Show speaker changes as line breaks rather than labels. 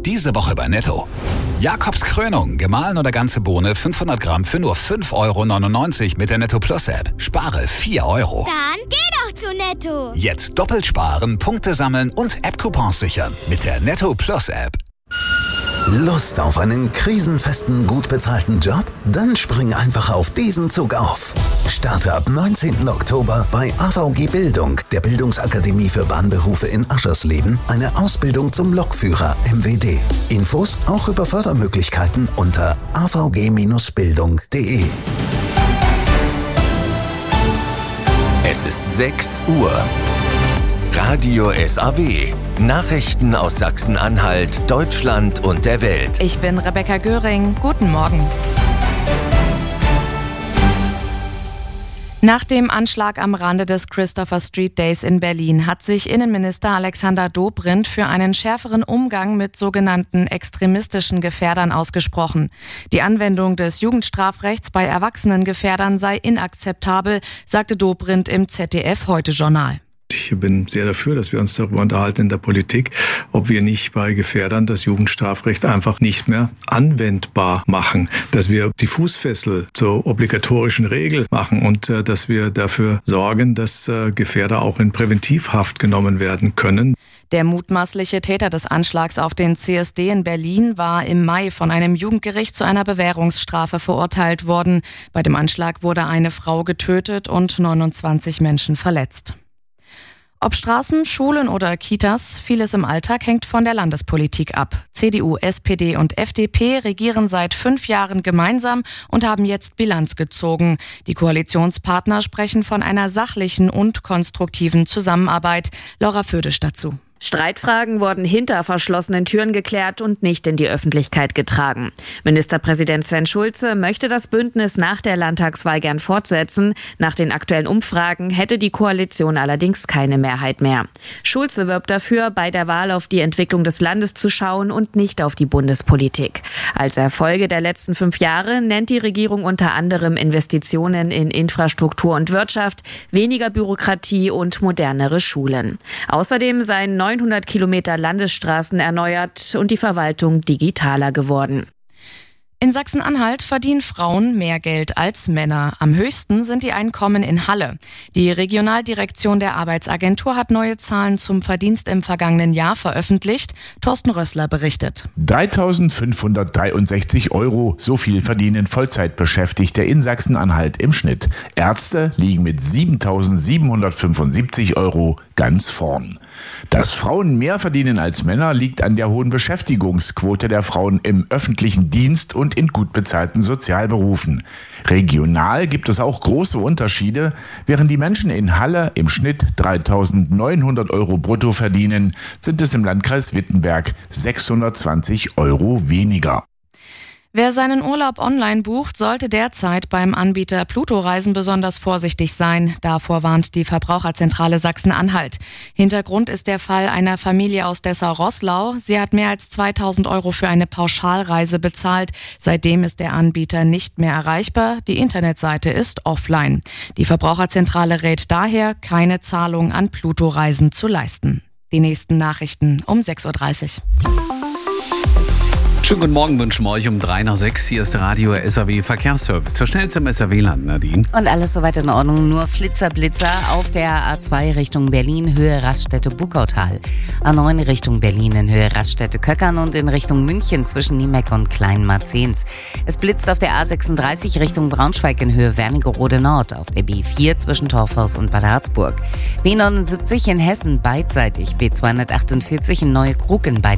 Diese Woche bei Netto. Jakobs Krönung, gemahlen oder ganze Bohne 500 Gramm für nur 5,99 € mit der Netto Plus App. Spare 4 €.
Dann geh doch zu Netto.
Jetzt doppelt sparen, Punkte sammeln und App-Coupons sichern mit der Netto Plus App.
Lust auf einen krisenfesten, gut bezahlten Job? Dann spring einfach auf diesen Zug auf. Starte ab 19. Oktober bei AVG Bildung, der Bildungsakademie für Bahnberufe in Aschersleben, eine Ausbildung zum Lokführer MWD. Infos auch über Fördermöglichkeiten unter avg-bildung.de.
Es ist 6 Uhr. Radio SAW. Nachrichten aus Sachsen-Anhalt, Deutschland und der Welt.
Ich bin Rebecca Göring. Guten Morgen. Nach dem Anschlag am Rande des Christopher Street Days in Berlin hat sich Innenminister Alexander Dobrindt für einen schärferen Umgang mit sogenannten extremistischen Gefährdern ausgesprochen. Die Anwendung des Jugendstrafrechts bei erwachsenen Gefährdern sei inakzeptabel, sagte Dobrindt im ZDF-Heute-Journal.
Ich bin sehr dafür, dass wir uns darüber unterhalten in der Politik, ob wir nicht bei Gefährdern das Jugendstrafrecht einfach nicht mehr anwendbar machen, dass wir die Fußfessel zur obligatorischen Regel machen und dass wir dafür sorgen, dass Gefährder auch in Präventivhaft genommen werden können.
Der mutmaßliche Täter des Anschlags auf den CSD in Berlin war im Mai von einem Jugendgericht zu einer Bewährungsstrafe verurteilt worden. Bei dem Anschlag wurde eine Frau getötet und 29 Menschen verletzt. Ob Straßen, Schulen oder Kitas, vieles im Alltag hängt von der Landespolitik ab. CDU, SPD und FDP regieren seit 5 Jahren gemeinsam und haben jetzt Bilanz gezogen. Die Koalitionspartner sprechen von einer sachlichen und konstruktiven Zusammenarbeit. Laura Födisch dazu.
Streitfragen wurden hinter verschlossenen Türen geklärt und nicht in die Öffentlichkeit getragen. Ministerpräsident Sven Schulze möchte das Bündnis nach der Landtagswahl gern fortsetzen. Nach den aktuellen Umfragen hätte die Koalition allerdings keine Mehrheit mehr. Schulze wirbt dafür, bei der Wahl auf die Entwicklung des Landes zu schauen und nicht auf die Bundespolitik. Als Erfolge der letzten 5 Jahre nennt die Regierung unter anderem Investitionen in Infrastruktur und Wirtschaft, weniger Bürokratie und modernere Schulen. Außerdem seien 900 Kilometer Landesstraßen erneuert und die Verwaltung digitaler geworden.
In Sachsen-Anhalt verdienen Frauen mehr Geld als Männer. Am höchsten sind die Einkommen in Halle. Die Regionaldirektion der Arbeitsagentur hat neue Zahlen zum Verdienst im vergangenen Jahr veröffentlicht. Thorsten Rössler berichtet.
3.563 €, so viel verdienen Vollzeitbeschäftigte in Sachsen-Anhalt im Schnitt. Ärzte liegen mit 7.775 € ganz vorn. Dass Frauen mehr verdienen als Männer, liegt an der hohen Beschäftigungsquote der Frauen im öffentlichen Dienst und in gut bezahlten Sozialberufen. Regional gibt es auch große Unterschiede. Während die Menschen in Halle im Schnitt 3.900 € brutto verdienen, sind es im Landkreis Wittenberg 620 € weniger.
Wer seinen Urlaub online bucht, sollte derzeit beim Anbieter Pluto Reisen besonders vorsichtig sein. Davor warnt die Verbraucherzentrale Sachsen-Anhalt. Hintergrund ist der Fall einer Familie aus Dessau-Roßlau. Sie hat mehr als 2.000 € für eine Pauschalreise bezahlt. Seitdem ist der Anbieter nicht mehr erreichbar. Die Internetseite ist offline. Die Verbraucherzentrale rät daher, keine Zahlung an Pluto Reisen zu leisten. Die nächsten Nachrichten um 6.30 Uhr.
Schönen guten Morgen wünschen wir euch um 3 nach 6. Hier ist Radio SAW Verkehrsservice. Zur schnell zum SAW-Land, Nadine.
Und alles soweit in Ordnung, nur Flitzer-Blitzer auf der A2 Richtung Berlin, Höhe Raststätte-Bukautal. A9 Richtung Berlin in Höhe Raststätte-Köckern und in Richtung München zwischen Niemeck und Kleinmarzens. Es blitzt auf der A36 Richtung Braunschweig in Höhe Wernigerode Nord, auf der B4 zwischen Torfhaus und Bad Harzburg. B79 in Hessen beidseitig, B248 in Neuekrug in beiden